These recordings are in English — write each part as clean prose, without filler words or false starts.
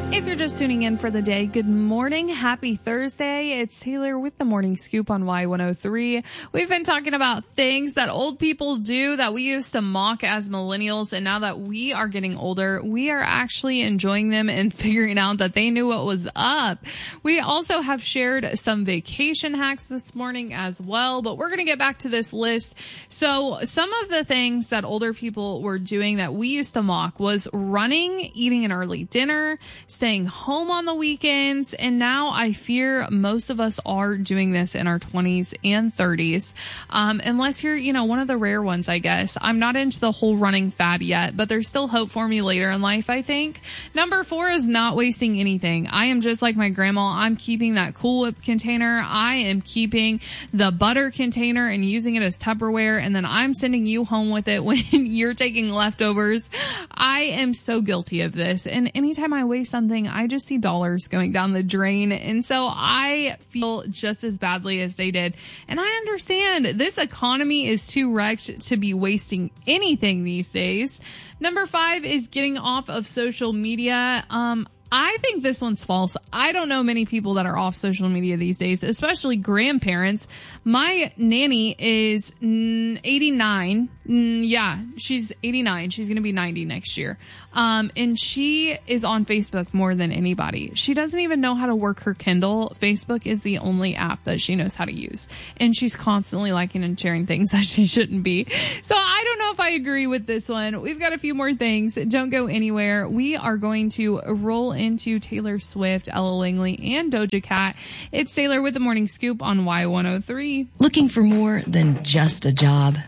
If you're just tuning in for the day, good morning. Happy Thursday. It's Taylor with the Morning Scoop on Y103. We've been talking about things that old people do that we used to mock as millennials. And now that we are getting older, we are actually enjoying them and figuring out that they knew what was up. We also have shared some vacation hacks this morning as well, but we're going to get back to this list. So some of the things that older people were doing that we used to mock was running, eating an early dinner, staying home on the weekends, and now I fear most of us are doing this in our 20s and 30s. Unless you're, one of the rare ones, I guess. I'm not into the whole running fad yet, but there's still hope for me later in life, I think. Number 4 is not wasting anything. I am just like my grandma. I'm keeping that Cool Whip container. I am keeping the butter container and using it as Tupperware, and then I'm sending you home with it when you're taking leftovers. I am so guilty of this, and anytime I waste something, I just see dollars going down the drain. And so I feel just as badly as they did. And I understand this economy is too wrecked to be wasting anything these days. Number 5 is getting off of social media. I think this one's false. I don't know many people that are off social media these days, especially grandparents. My nanny is 89. Yeah, she's 89. She's going to be 90 next year. And she is on Facebook more than anybody. She doesn't even know how to work her Kindle. Facebook is the only app that she knows how to use. And she's constantly liking and sharing things that she shouldn't be. So I don't know if I agree with this one. We've got a few more things. Don't go anywhere. We are going to roll into Taylor Swift, Ella Langley, and Doja Cat. It's Taylor with the Morning Scoop on Y103. Looking for more than just a job?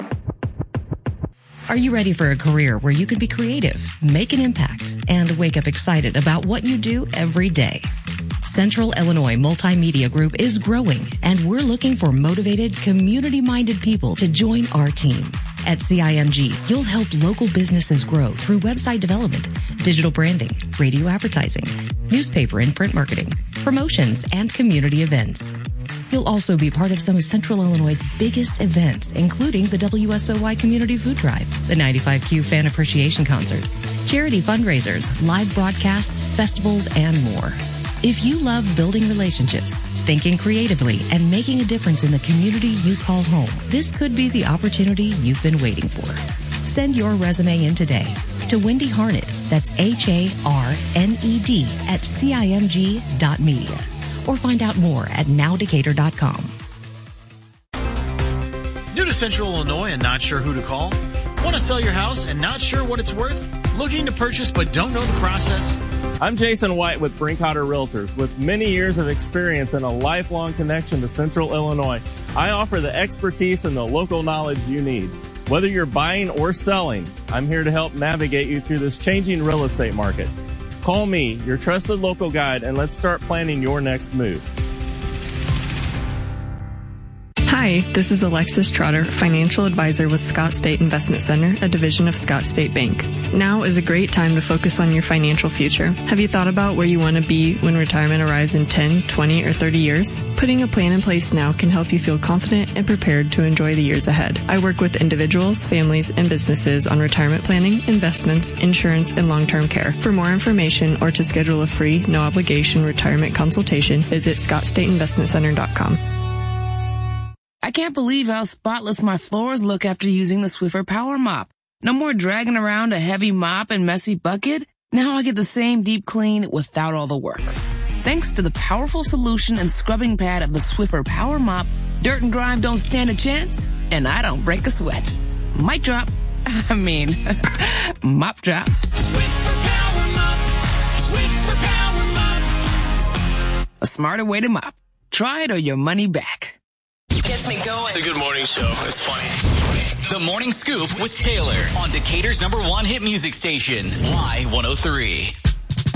Are you ready for a career where you can be creative, make an impact, and wake up excited about what you do every day? Central Illinois Multimedia Group is growing, and we're looking for motivated, community-minded people to join our team. At CIMG, you'll help local businesses grow through website development, digital branding, radio advertising, newspaper and print marketing, promotions, and community events. You'll also be part of some of Central Illinois' biggest events, including the WSOY Community Food Drive, the 95Q Fan Appreciation Concert, charity fundraisers, live broadcasts, festivals, and more. If you love building relationships, thinking creatively, and making a difference in the community you call home, this could be the opportunity you've been waiting for. Send your resume in today to Wendy Harned, that's Harned at CIMG.media. Or find out more at nowdecatur.com. New to Central Illinois and not sure who to call? Want to sell your house and not sure what it's worth? Looking to purchase but don't know the process? I'm Jason White with Brinkotter Realtors. With many years of experience and a lifelong connection to Central Illinois, I offer the expertise and the local knowledge you need. Whether you're buying or selling, I'm here to help navigate you through this changing real estate market. Call me, your trusted local guide, and let's start planning your next move. Hi, this is Alexis Trotter, financial advisor with Scott State Investment Center, a division of Scott State Bank. Now is a great time to focus on your financial future. Have you thought about where you want to be when retirement arrives in 10, 20, or 30 years? Putting a plan in place now can help you feel confident and prepared to enjoy the years ahead. I work with individuals, families, and businesses on retirement planning, investments, insurance, and long-term care. For more information or to schedule a free, no-obligation retirement consultation, visit ScottStateInvestmentCenter.com. I can't believe how spotless my floors look after using the Swiffer Power Mop. No more dragging around a heavy mop and messy bucket. Now I get the same deep clean without all the work. Thanks to the powerful solution and scrubbing pad of the Swiffer Power Mop, dirt and grime don't stand a chance, and I don't break a sweat. Mic drop. Mop drop. Swiffer Power Mop. Swiffer Power Mop. A smarter way to mop. Try it or your money back. Gets me going. It's a good morning show. It's funny. The Morning Scoop with Taylor on Decatur's #1 hit music station, Y103.